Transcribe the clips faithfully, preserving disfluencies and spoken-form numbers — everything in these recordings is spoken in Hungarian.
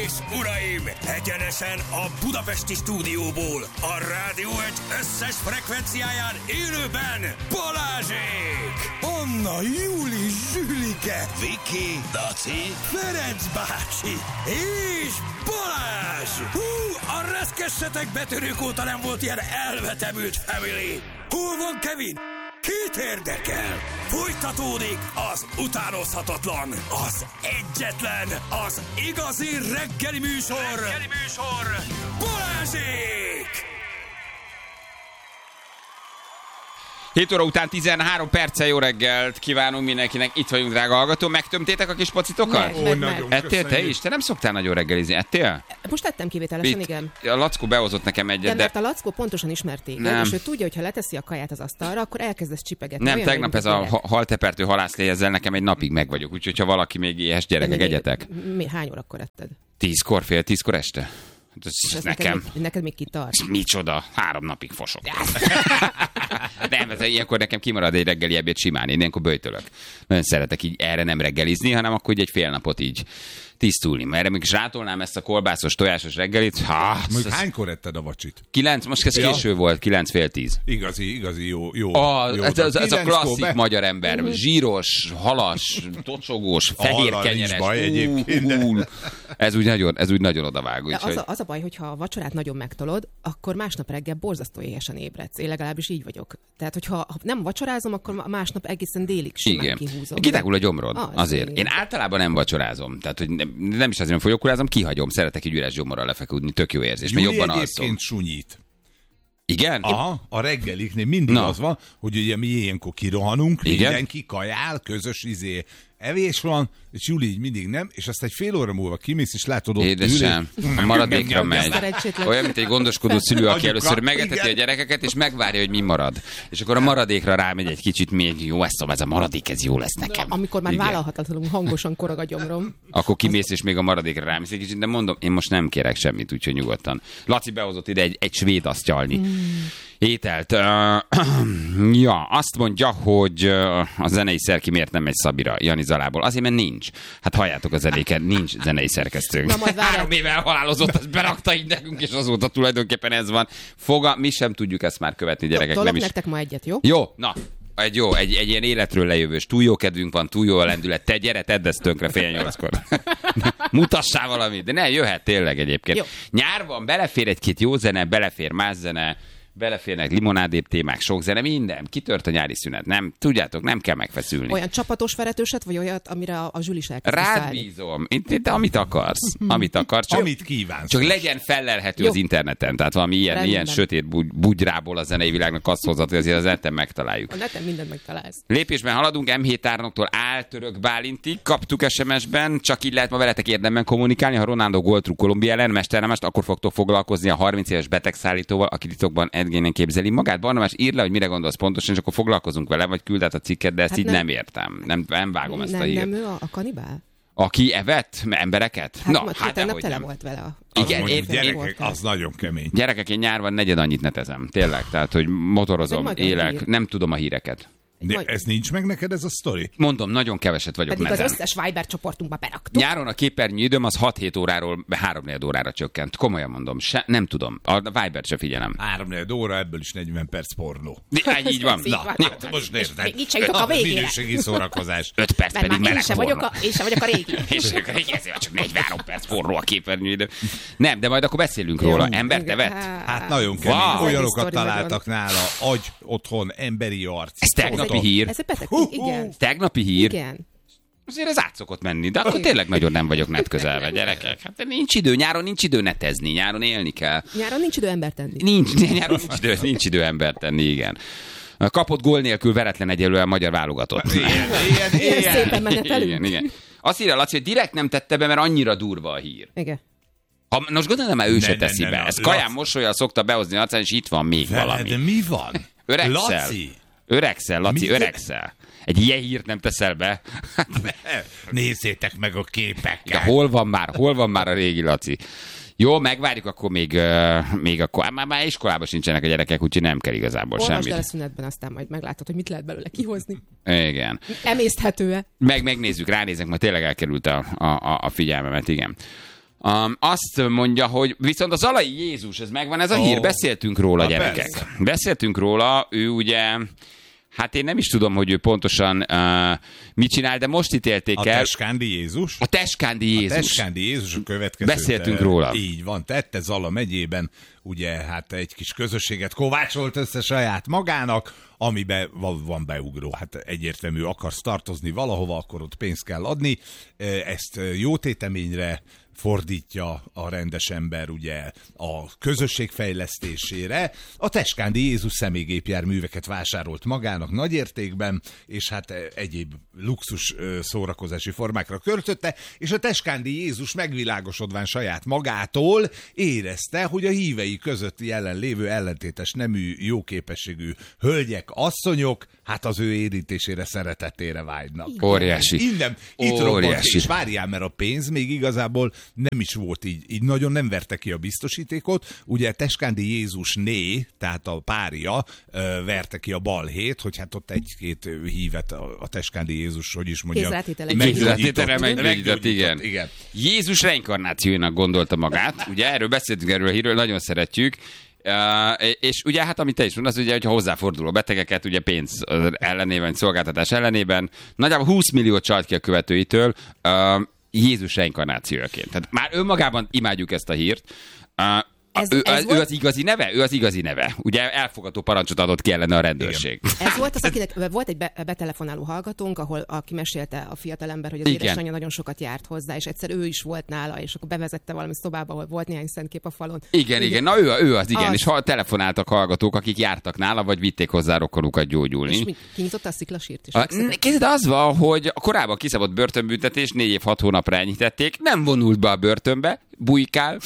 és uraim, egyenesen a budapesti stúdióból, a Rádió egy összes frekvenciáján élőben Balázsék! Anna, Júli, Zsülike, Viki, Daci, Ferenc bácsi és Balázs! Hú, a reszkessetek betörők óta nem volt ilyen elvetemült family! Hol van Kevin? Kit érdekel? Folytatódik az utánozhatatlan, az egyetlen, az igazi reggeli műsor, reggeli műsor, Balázsék! hét óra után tizenhárom perccel jó reggelt kívánunk mindenkinek. Itt vagyunk, drága hallgató. Megtömtétek a kis pocitokat? Meg, meg, meg. Ettél te is? Te nem szoktál nagyon reggelizni. Ettél? Most tettem kivételesen, Itt, igen. A Lackó behozott nekem egyet, de... de... mert a Lackó pontosan ismer téged, és ő tudja, hogy ha leteszi a kaját az asztalra, akkor elkezdesz csipegetni. Nem, olyan, tegnap ez a haltepertő halászlé, ezzel nekem egy napig meg vagyok. Úgyhogy ha valaki még éhes gyerekek, egyetek. Mi, hány órakor etted? Tízkor, fél tízkor este? Ez nekem. Neked még, neked még kitart. Micsoda, három napig fosok. Nem, ez ilyenkor nekem kimarad egy reggeli ebéd simán, én ilyenkor böjtölök. Nagyon szeretek így erre nem reggelizni, hanem akkor így egy fél napot így tisztulni. Mert erre még zsátolnám ezt a kolbászos, tojásos reggelit. Ha, Mondjuk hánykor etted a vacsit? Kilenc, most ez Ja. késő volt, kilenc fél tíz. Igazi, igazi jó. jó, A, jó ez, ez, ez a klasszik be... magyar ember. Zsíros, halas, tocsogós, fehér Hallal kenyeres. nincs baj egyébként, de- Ú, ez, úgy nagyon, ez úgy nagyon odavág. De Úgyhogy... az, a, az a baj, hogyha a vacsorát nagyon megtolod, akkor másnap reggel borzasztó éhesen ébredsz. Én legalábbis így vagyok. Tehát, hogyha ha nem vacsorázom, akkor másnap egészen délig simán Igen. kihúzom. Kitágul a gyomrod, Az, azért. igen. Én általában nem vacsorázom. Tehát, hogy nem, nem is azért nem folyókulázom, kihagyom. Szeretek egy üres gyomorral lefeküdni, tök jó érzés, mert Júli jobban egyébként alszom. sunyít. Igen? Aha, a reggeliknél mindig Na. az van, hogy ugye mi ilyenkor kirohanunk, Igen. mindenki kajál, közös izé, evés van, és Júli így mindig nem, és azt egy fél óra múlva kimész, és látod ott Édesem, ül, a maradékra megy. Szerencsétlen. Olyan, mint egy gondoskodó szülő, aki Anyuka, először megeteti igen. a gyerekeket, és megvárja, hogy mi marad. És akkor a maradékra rámegy egy kicsit még, jó, ez, ez a maradék, ez jó lesz nekem. Amikor már Igen. vállalhatatlanul hangosan korog a gyomrom. Akkor kimész, és még a maradékra rámész egy kicsit, de mondom, én most nem kérek semmit, úgyhogy nyugodtan. Laci behozott ide egy, egy svéd asztyalni. Mm. Ételt. Uh, ja, azt mondja, hogy uh, a zenei szerki miért nem megy Szabira, Jani Zalából. Azért, mert nincs. Hát halljátok a zenéket, nincs zenei szerkesztőnk. Na, majd várjál. Három éve elhalálozott, azt berakta így nekünk, és azóta tulajdonképpen ez van. Foga, mi sem tudjuk ezt már követni, gyerekek. Tolok Nem is. nektek ma egyet, jó? Jó, na. Egy jó, egy, egy ilyen életről lejövős, túl jó kedvünk van, túl jó a lendület. Te gyere, tedd ezt tönkre fél nyolckor. Mutassál valamit, de ne, jöhet tényleg egyébként. Jó. Nyár van, belefér egy-két jó zene, belefér más zene, beleférnek limonádébb témák, sok zene, minden. Kitört a nyári szünet, nem? Tudjátok, nem kell megfeszülni. Olyan csapatos veretőset, vagy olyat, amire a, a Zsuli is elkezd Rád szállni? bízom. Itt, itt, amit akarsz. Amit akarsz. Csak, amit kívánsz. csak legyen fellelhető Jó. az interneten. Tehát valami ilyen, Rendben. ilyen sötét bugy, bugyrából a zenei világnak azt hozott, hogy azért az neten megtaláljuk. A neten mindent megtalálsz. Lépésben haladunk, em hét tárnoktól Áltörök Bálintig. Kaptuk es em es-ben, csak így lehet ma veletek érdemben kommunikálni. Ha Ronaldo gólt Kolumbia ellen, mesternemest, akkor fogtok foglalkozni a harminc éves betegszállítóval, aki titokban Edgénen képzeli magát. Barnabás, írd le, hogy mire gondolsz pontosan, és akkor foglalkozunk vele, vagy küld át a cikket, de ezt Hát így nem- nem értem. Nem, nem vágom ezt Nem, a hírt. nem ő a, a kanibál? Aki evett embereket? Hát, Na, ma, hát tegnap dehogy tele nem. volt vele. A, Az Igen, mondjuk, én- én- gyerekek, az nagyon kemény. Gyerekek, én nyárban negyed annyit netezem. Tényleg, tehát, hogy motorozom, Ez egy magyar élek, hír. nem tudom a híreket. De Majd- ez nincs meg neked ez a sztori? Mondom, nagyon keveset vagyok Pedig az neten. összes Viber csoportunkba beraktuk. Nyáron a képernyő időm az hat-hét óráról három órára csökkent. Komolyan mondom, se, nem tudom. A Vibert se figyelem. Három óra, ebből is negyven perc pornó. Így, így van. Így Na, van. Hát most érted. Még itt se jutok a végére. Minőségi szórakozás. öt perc Mert pedig már én meleg sem, vagyok a, én sem vagyok a régi. És akkor így ezért csak negyvenhárom perc forró a képernyő idő. Nem, de majd akkor beszélünk róla. Ember, te vett? Hát nagyon kemény. Wow. Olyanokat Ez egy sztori találtak nála. Agy otthon, emberi arc. Ez tegnapi hír. Ez egy beteg, igen. Tegnapi hír. Igen. Azért ez át szokott menni, de akkor tényleg nagyon nem vagyok net közelve, gyerekek. Hát nincs idő, nyáron nincs idő netezni, nyáron élni kell. Nyáron nincs idő embert tenni. Nincs, nyáron nincs idő, nincs idő embert tenni, igen. Kapott gól nélkül veretlen egyelően a magyar válogatott. Ilyen, ilyen, Ilyen ilyen. szépen menetelünk. Igen, igen. Azt írja Laci, hogy direkt nem tette be, mert annyira durva a hír. Igen. Ha, most gondolom, már ő Ne, se ne, teszi ne, be. ne, Ez Laci. kaján mosolya szokta behozni arcán, és itt van még Vele, valami. de mi van? Öregszel. Laci. Öregszel, Laci, Mi? öregszel. Egy ilyen hírt nem teszel be. Nézzétek meg a képeket. De hol van már, hol van már a régi Laci? Jó, megvárjuk, akkor még, uh, még akkor, már, már iskolában sincsenek a gyerekek, úgyhogy nem kell igazából Olvasd el semmit. a szünetben, aztán majd meglátod, hogy mit lehet belőle kihozni. Igen. Emészthető-e? Meg megnézzük, ránézek, majd tényleg elkerült a, a, a figyelmemet, igen. Um, azt mondja, hogy viszont az Zalai Jézus, ez megvan, ez a hír, Ó. beszéltünk róla, Na, gyerekek. persze. Beszéltünk róla, ő ugye, hát én nem is tudom, hogy ő pontosan uh, mit csinál, de most ítélték A el. Teskándi Jézus? A Teskándi Jézus. A Teskándi Jézus a következő. Beszéltünk róla. Így van, tette Zala megyében, ugye hát egy kis közösséget kovácsolt össze saját magának, amiben van beugró. Hát egyértelmű, akarsz tartozni valahova, akkor ott pénzt kell adni. Ezt jótéteményre fordítja a rendes ember ugye a közösség fejlesztésére. A Teskándi Jézus személygépjárműveket vásárolt magának nagy értékben, és hát egyéb luxus szórakozási formákra költötte, és a Teskándi Jézus megvilágosodván saját magától érezte, hogy a hívei között jelen lévő ellentétes nemű, jóképességű hölgyek, asszonyok, hát az ő érintésére, szeretetére vágynak. Óriási. Innen, itt Óriási. robbant ki, és várjál, mert a pénz még igazából nem is volt így, így nagyon nem verte ki a biztosítékot. Ugye Teskándi Jézus né, tehát a párja verte ki a balhét, hogy hát ott egy-két hívet a, a Teskándi Jézus, hogy is mondjam. Kézrátételek. Kézrátételre meggyógyított, igen. igen. Jézus reinkarnációjának gondolta magát. Ugye erről beszéltünk, erről a hírről, nagyon szeretjük. Uh, és ugye hát amit te is mondasz, ugye, hogyha hozzáforduló betegeket, ugye pénz ellenében, szolgáltatás ellenében, nagyjából húsz milliót csalt ki a követőitől uh, Jézus reinkarnációjaként. Tehát már önmagában imádjuk ezt a hírt. Uh, Ez, ő, ez ő volt? az igazi neve? Ő az igazi neve. Ugye elfogadó parancsot adott ki ellene a rendőrség. Ez volt az, akinek volt egy be, betelefonáló hallgatónk, ahol aki mesélte a fiatalember, hogy az Igen. édesanyja nagyon sokat járt hozzá, és egyszer ő is volt nála, és akkor bevezette valami szobába, ahol volt néhány szentkép a falon. Igen, igen, na ő, ő az, igen, Az. és ha telefonáltak hallgatók, akik jártak nála, vagy vitték hozzá rokonukat gyógyulni. És mi, kinyitotta a sziklasírt is. A, Kézd, az van, hogy a korábban kiszabott börtönbüntetés négy év hat hónapra enyhítették, nem vonult be a börtönbe, bujkál.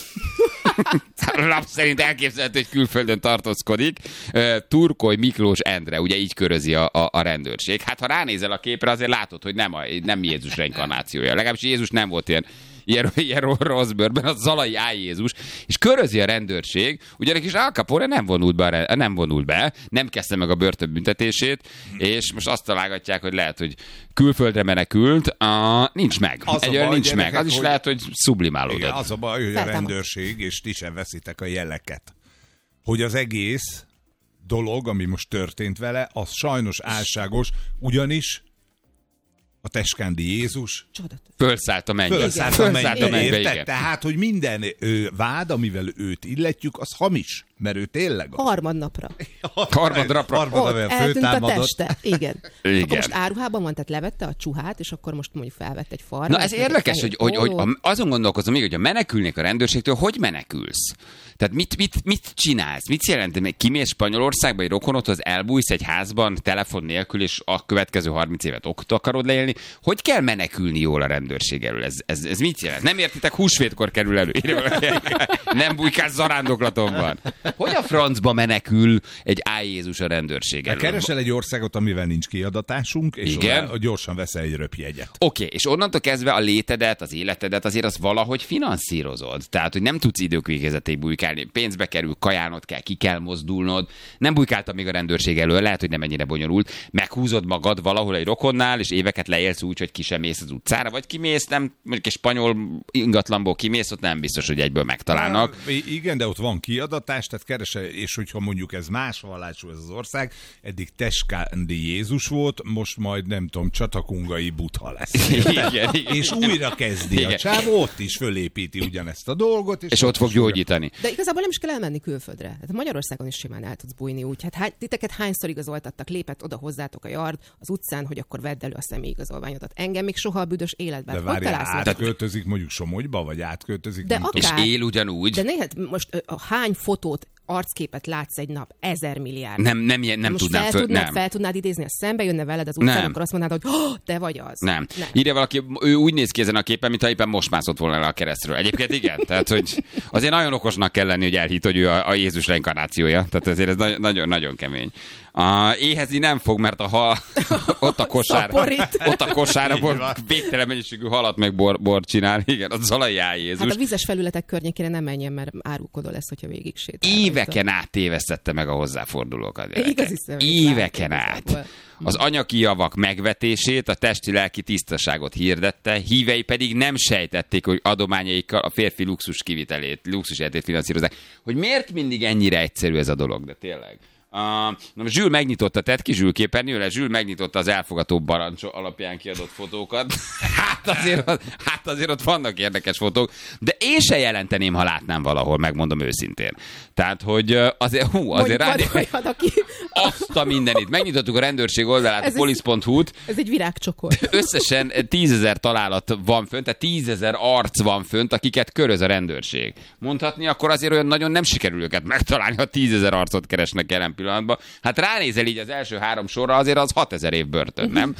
A lap szerint elképzelhető, hogy külföldön tartózkodik. Turkoly Miklós Endre, ugye így körözi a, a, a rendőrség. Hát ha ránézel a képre, azért látod, hogy nem, a, nem Jézus reinkarnációja. Legalábbis Jézus nem volt ilyen ilyen, ilyen rossz bőrben, az Zalai Á. Jézus, és körözi a rendőrség, ugyanis Al Capone nem vonult be, nem vonult be, nem kezdte meg a börtönbüntetését, és most azt találgatják, hogy lehet, hogy külföldre menekült, uh, nincs meg. Egyelőre nincs meg. Az is hogy... lehet, hogy sublimálódott. Igen, az a baj, hogy Feltámad. a rendőrség, és ti sem veszitek a jeleket, hogy az egész dolog, ami most történt vele, az sajnos álságos, ugyanis a Teskándi Jézus Csodat. Fölszállt a mennybe. fölszállt a Fölszállt mennybe, a mennybe, érted? igen. Tehát, hogy minden ő, vád, amivel őt illetjük, az hamis, mert ő tényleg az. Harmadnapra. Harmadnapra. Harmadnapra Ott eltűnt a föltámadott. teste. Igen. Igen. Akkor most áruhában van, tehát levette a csuhát, és akkor most mondjuk felvett egy farmát. Na ez meg egy érdekes, fehér hogy, hogy, hogy pólót. azon gondolkozom még, hogy ha menekülnék a rendőrségtől, hogy menekülsz? Tehát mit, mit, mit csinálsz? Mit jelent? Még kimész Spanyolországba, egy rokonodhoz elbújsz egy házban, telefon nélkül, és a következő harminc évet ott akarod leélni? Hogy kell menekülni jól a rendőrség elől? Ez, ez, ez mit jelent? Nem értitek, húsvétkor kerül elő. Nem bujkálsz zarándoklatomban. Hogy a francba menekül egy Á. Jézus a rendőrség elől? Keresel egy országot, amivel nincs kiadatásunk, és Igen. oda gyorsan veszel egy röpjegyet. Oké, okay, és onnantól kezdve a létedet, az életedet azért az valahogy finanszírozod. Tehát, hogy nem tudsz idők végezetéig bujkálni. Pénzbe kerül, kajálnod kell, ki kell mozdulnod. Nem bujkáltam még a rendőrség elől, lehet, hogy nem ennyire bonyolult. Meghúzod magad valahol egy rokonnál, és éveket leélsz úgy, hogy ki sem mész az utcára, vagy kimész, nem, mondjuk egy spanyol ingatlanból kimész, ott nem biztos, hogy egyből megtalálnak. Há, igen, de ott van kiadatás, tehát keresel, és hogyha mondjuk ez más vallású ez az ország, eddig Teskándi Jézus volt, most majd nem tudom, Csatakungai Buddha lesz. Igen, igen. És újra kezdi Igen. a csávó, ott is fölépíti ugyanezt a dolgot. És, És ott fog is újra- gyógyítani. De igazából nem is kell elmenni külföldre. Hát Magyarországon is simán el tudsz bújni úgy. Hát hány, titeket hányszor igazoltattak, lépett oda hozzátok a yard az utcán, hogy akkor vedd elő a személyigazolványodat. Engem még soha a büdös életben. De Hogy várjál, találsz meg? átköltözik mondjuk Somogyba, vagy átköltözik? De nem akár- tudom. És él ugyanúgy. De néha, most ö, a hány fotót, arcképet látsz egy nap? Ezer milliárd. Nem, nem, ilyen- nem most tudnám fel, föl, tudnád, nem. fel tudnád idézni, ha szembe jönne veled az utcán, Nem. akkor azt mondanád, hogy oh, te vagy az. Nem. nem. Írja valaki, ő úgy néz ki ezen a képen, mintha éppen most mászott volna le a keresztről. Egyébként igen. Tehát, hogy azért nagyon okosnak kell lenni, hogy elhitt, hogy ő a, a Jézus reinkarnációja. Tehát ezért ez nagyon-nagyon kemény. A, éhezni nem fog, mert a hal ott a kosár, Szaporít. ott a kosára Így van. bor, végtelen mennyiségű halat meg bor, bor csinál. Igen, az Zalai Á. Jézus. Hát a vizes felületek környékére nem menjen, mert árulkodó lesz, hogyha végig sétál. Évek éveken át tévesztette meg a hozzáfordulókat. Igazi éveken át. Az anyagi javak megvetését, a testi-lelki tisztaságot hirdette, hívei pedig nem sejtették, hogy adományaikkal a férfi luxus kivitelét, luxus életét finanszírozzák. Hogy miért mindig ennyire egyszerű ez a dolog, de tényleg. Uh, na, Zsül megnyitotta, tett ki Zsül képernyőre, Zsül megnyitotta az elfogató barancs alapján kiadott fotókat. Hát azért, hát azért ott vannak érdekes fotók, de én se jelenteném, ha látnám valahol, megmondom őszintén. Tehát, hogy azért, hú, azért rád... Azt a mindenit. Megnyitottuk a rendőrség oldalát, ez a police pont hu-t. Ez egy virágcsokor. Összesen tízezer találat van fönt, tehát tízezer arc van fönt, akiket köröz a rendőrség. Mondhatni, akkor azért olyan nagyon nem sikerül őket megtalálni, ha tízezer arcot keresnek jelen pillanatban. Hát ránézel így az első három sorra, azért az hatezer év börtön, nem?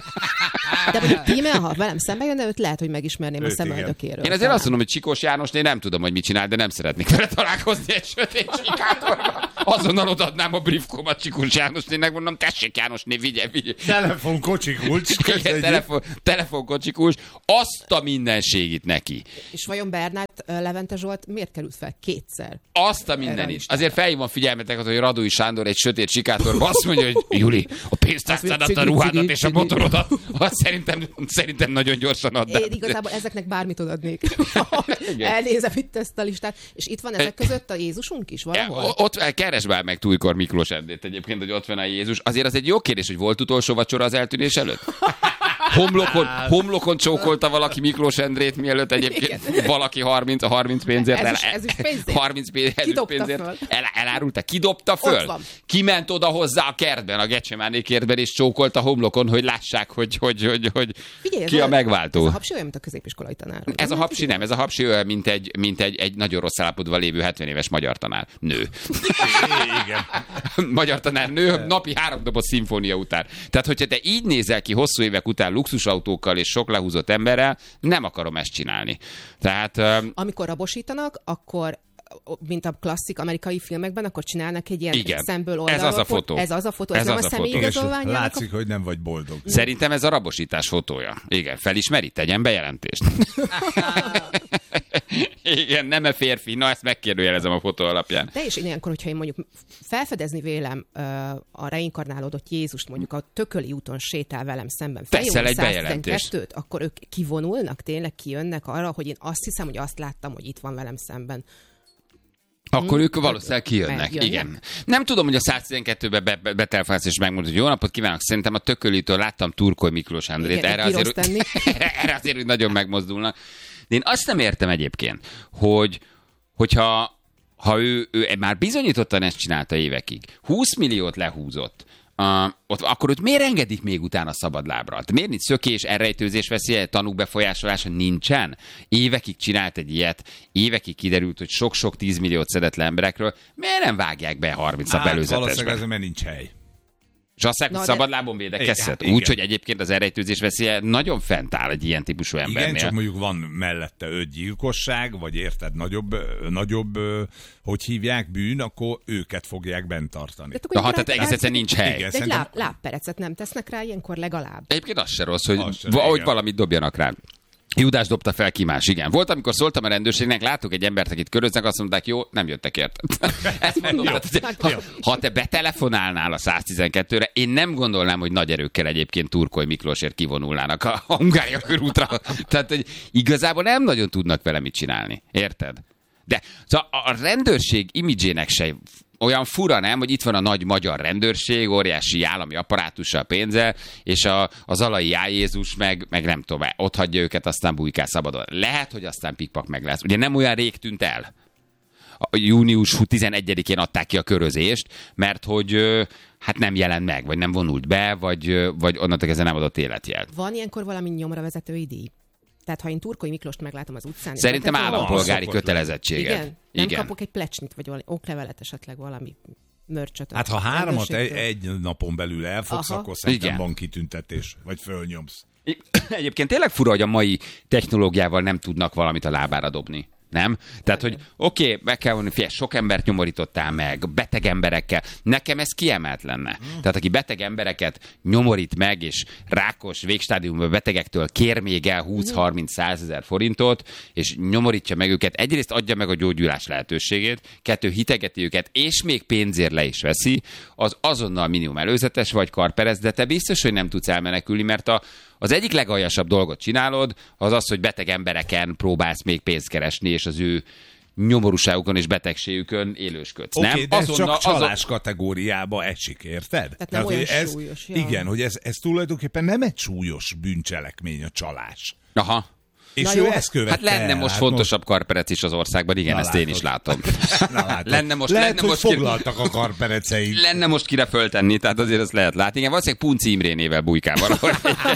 De mondjuk Tímea, ha velem szembe jönne, őt lehet, hogy megismerném őt, a szemöldökéről. Én azért talán. Azt mondom, hogy Csikós Jánosné nem tudom, hogy mit csinál, de nem szeretnék vele találkozni egy sötét sikátorban. Azonnal odaadnám a briefkomat Csikós Jánosnének, mondom, tessék Jánosné, vigye, vigye. Telefonkocsikulcs. Telefon, telefonkocsikulcs. Azt a mindenségit neki. És vajon Bernát Levente Zsolt miért került fel kétszer? Azt a mindenit. Azért felhívom figyelmeteket, hogy Radói Sándor egy sötét sikátorban azt mondja, hogy Juli, a pénztárcádat, a ruhádat és a motorodat, azt szerintem, szerintem nagyon gyorsan add. Én igazából ezeknek bármit odadnék. Elnézem itt ezt a listát. És itt van ezek között a Jézusunk is valahol? Ott keresd már meg Tújkor Miklós Endrét egyébként, hogy ott van a Jézus. Azért az egy jó kérdés, hogy volt utolsó vacsora az eltűnés előtt? Homlokon, homlokon csókolta valaki Miklós Endrét, mielőtt egyébként igen. Valaki harminc, a harminc pénzért, ez is, ez is pénzért. harminc pénzért el, elárulta. Kidobta föl? Kiment oda hozzá a kertben, a Gecsemáné kertben, és csókolta homlokon, hogy lássák, hogy, hogy, hogy, hogy figyelj, ki a, a megváltó. Ez a hapsi olyan, mint a középiskolai tanár. Ez a hapsi nem, ez a hapsi olyan, mint egy, mint egy, egy nagyon rossz állapotban lévő hetven éves magyar tanár. Nő. Igen. Magyar tanár nő, napi három doboz szimfónia után. Tehát, hogyha te így nézel ki hosszú évek után luxusautókkal és sok lehúzott emberrel, nem akarom ezt csinálni. Tehát... Um... Amikor rabosítanak, akkor mint a klasszik amerikai filmekben, akkor csinálnak egy ilyen igen. szemből oldalról. Ez az a fotó. Ez az a fotó, ez, ez nem a, a személyigazolvány. Látszik, a... hogy nem vagy boldog. Szerintem ez a rabosítás fotója. Igen, felismeri, tegyen bejelentést. Igen, nem a férfi. Na, ezt megkérdőjelezem a fotó alapján. De és ilyenkor, hogyha én mondjuk felfedezni vélem uh, a reinkarnálódott Jézust, mondjuk a Tököli úton sétál velem szemben, teszel egy bejelentést, akkor ők kivonulnak, tényleg kijönnek arra, hogy én azt hiszem, hogy azt láttam, hogy itt van velem szemben. Akkor hmm. ők valószínűleg kijönnek. Igen. Nem tudom, hogy a száztizenkettőben be, be, betelefonálsz és megmondod, hogy jó napot kívánok, szerintem a Tökölitől láttam Turkoly Miklós Endrét. Igen, erre, azért, erre azért, hogy nagyon megmozdulnak. De én azt nem értem egyébként, hogy hogyha ha ő, ő már bizonyítottan ezt csinálta évekig, húsz milliót lehúzott, Uh, ott, akkor ott miért engedik még utána szabadlábra? Miért nincs szökés, elrejtőzés veszélye, tanúk befolyásolása nincsen? Évekig csinált egy ilyet, évekig kiderült, hogy sok-sok tízmilliót szedett le emberekről. Miért nem vágják be harminc nap előzetesben? Valószínűleg ez, mert nincs hely. És azt mondják, hogy szabadlábon védekezhet. Úgy, hogy egyébként az elrejtőzés veszélye nagyon fent áll egy ilyen típusú embernél. Igen, csak mondjuk van mellette öt gyilkosság, vagy érted, nagyobb, nagyobb hogy hívják, bűn, akkor őket fogják bent tartani. De ha tehát egész egyszerűen nincs hely. Igen, de egy láb, lábperecet nem tesznek rá ilyenkor legalább. Egyébként az se rossz, hogy ahogy valamit dobjanak rá. Judás dobta fel, ki más, igen. Volt, amikor szóltam a rendőrségnek, láttuk egy embert, akit köröznek, azt mondták, jó, nem jöttek érted. Ezt mondom, tehát, ha, ha te betelefonálnál a száztizenkettőre, én nem gondolnám, hogy nagy erőkkel egyébként Turkoly Miklósért kivonulnának a, a Hungária körútra. Tehát, hogy igazából nem nagyon tudnak vele mit csinálni. Érted? De szóval a rendőrség imidzsének se olyan fura, nem, hogy itt van a nagy magyar rendőrség, óriási állami apparátussal, pénzzel, és a, a Zalai Já Jézus meg, meg nem tudom, ott hagyja őket, aztán bujkál szabadon. Lehet, hogy aztán pikpak meg lesz. Ugye nem olyan rég tűnt el. A június tizenegyedikén adták ki a körözést, mert hogy hát nem jelent meg, vagy nem vonult be, vagy, vagy onnantól kezdve nem adott életjelt. Van ilyenkor valami nyomra vezetői díj? Tehát ha én Turkoly Miklóst meglátom az utcán... Szerintem állampolgári kötelezettséget. Igen? Nem igen. kapok egy plecsnit, vagy valami oklevelet esetleg, valami mörcsöt. Hát ha háromat egy, egy napon belül elfogsz, aha, akkor szerintem igen. Van kitüntetés, vagy fölnyomsz. Egyébként tényleg fura, hogy a mai technológiával nem tudnak valamit a lábára dobni. Nem? Tehát, hogy oké, okay, meg kell mondani, figyelj, sok embert nyomorítottál meg, beteg emberekkel. Nekem ez kiemelt lenne. Mm. Tehát, aki beteg embereket nyomorít meg, és rákos végstádiumban betegektől kér még el húsz-harminc-százezer forintot, és nyomorítja meg őket, egyrészt adja meg a gyógyulás lehetőségét, kettő hitegeti őket, és még pénzért le is veszi, az azonnal minimum előzetes vagy karperez, de te biztos, hogy nem tudsz elmenekülni, mert a Az egyik legaljasabb dolgot csinálod, az az, hogy beteg embereken próbálsz még pénzt keresni, és az ő nyomorúságukon és betegségükön élősködsz. Oké, Okay, de ez azonnal, csak csalás azon... kategóriába esik, érted? Tehát nem olyan ez, súlyos. Ja. Igen, hogy ez, ez tulajdonképpen nem egy súlyos bűncselekmény a csalás. Aha. És Na ő jó, ezt követte. Hát lenne el, most hát fontosabb karperec is az országban, igen, Na, ezt én is látom. Na, látod. lenne most, lehet, lenne hogy most foglaltak a karpereceink. Lenne most kire föltenni, tehát azért ezt lehet látni. Igen, valószínűleg Punci Imrénével bujkál valahol.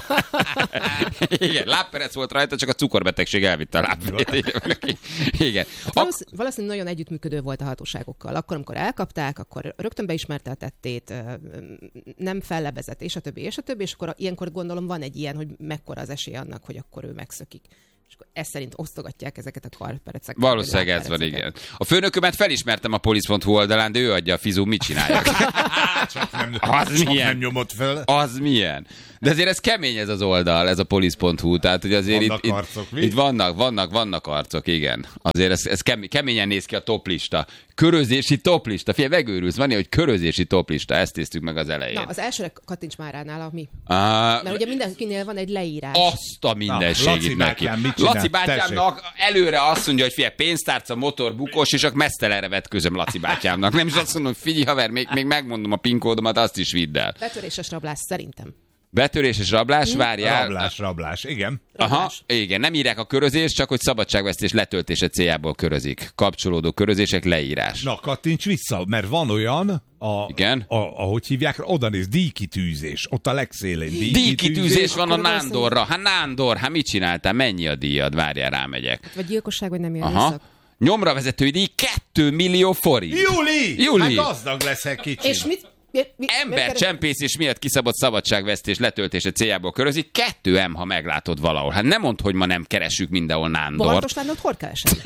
Igen, lábperec volt rajta, csak a cukorbetegség elvitte a lábperét. Igen. Valószínűleg valószínű nagyon együttműködő volt a hatóságokkal. Akkor, amikor elkapták, akkor rögtön beismerte a tettét, nem fellebezett, és a többi, és a többi, és akkor ilyenkor gondolom van egy ilyen, hogy mekkora az esély annak, hogy akkor ő megszökik. És akkor ezt szerint osztogatják ezeket a karpereceket. Valószínűleg ez van, igen. A főnökömet felismertem a police pont hu oldalán, de ő adja a fizú, mit csináljak? Csak nem, Az csak milyen? nem nyomott föl. Az milyen? De azért ez kemény ez az oldal, ez a police pont hu, tehát hogy azért Vannak itt, arcok, mi? itt, itt vannak, vannak, vannak arcok, igen. Azért ez, ez kem, keményen néz ki a toplista. Körözési toplista. Figyelj, megőrülsz, van ilyen, hogy körözési toplista, ezt néztük meg az elején. Na, az elsőre kattints már rá nála, mi? Uh, Mert ugye mindenkinél van egy leírás. Azt a mindenségét Na, neki. Laci bátyám mit csinál? Laci bátyámnak előre azt mondja, hogy figyelj, pénztárca, motor, bukós, és akkor mesztelenre vetközöm Laci bátyámnak. Nem is azt mondom, hogy figyelj haver, még, még megmondom a pinkódomat, azt is vidd el. Betöréses rablás szerintem. Betörés és rablás, várjál. Rablás, rablás, igen. Aha, igen, nem írják a körözés, csak hogy szabadságvesztés letöltése céljából körözik. Kapcsolódó körözések, leírás. Na, kattints vissza, mert van olyan, a, Igen? A, ahogy hívják, oda néz, díjkitűzés, ott a legszélén. Díjkitűzés van a Akkor Nándorra. Hát Nándor, hát mit csináltál? Mennyi a díjad? Várjál, rámegyek. Vagy gyilkosság, vagy nem ilyen Aha. erőszak. Nyomra vezetői díj két millió forint. Júli! Júli! Hát gazdag leszek kicsit. És mit? Mi, mi, Embercsempészés miatt kiszabott szabadságvesztés letöltése céljából körözik. Kettő M, ha meglátod valahol. Hát nem mondd, hogy ma nem keresünk mindenhol Nándort. Bartos Nándort hol keresem?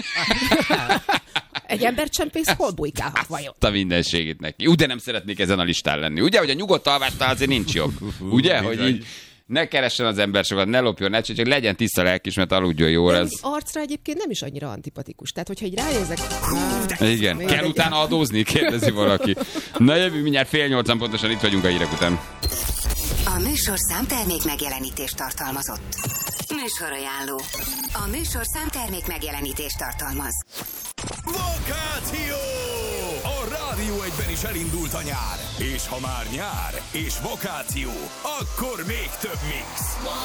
Egy embercsempész hol bujkálhat vajon? A mindenségét neki. Úgy, de nem szeretnék ezen a listán lenni. Ugye, hogy a nyugodt alvásnál azért nincs jobb. Ugye, hogy így ne keressen az ember sokat, ne lopjon, ne csak legyen tiszta lelkis, mert aludjon jól. Ez... Arcra egyébként nem is annyira antipatikus. Tehát, hogyha így ránézek... Igen, Még kell egy- utána adózni? Kérdezi valaki. Na jövő mindjárt fél nyolcan pontosan itt vagyunk a hírek után. A műsorszám termék megjelenítést tartalmazott. Műsorajánló. A műsorszám termék megjelenítést tartalmaz. Vakáció! A Rádió egyben is elindult a nyár. És ha már nyár és vakáció, akkor még több mix.